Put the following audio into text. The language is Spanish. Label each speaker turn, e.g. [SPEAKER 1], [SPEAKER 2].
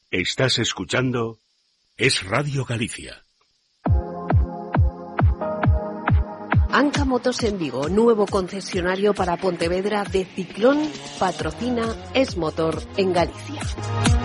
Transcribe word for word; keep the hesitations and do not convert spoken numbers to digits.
[SPEAKER 1] Estás escuchando Es Radio Galicia.
[SPEAKER 2] Anca Motors en Vigo, nuevo concesionario para Pontevedra de Ciclón, patrocina Es Motor en Galicia.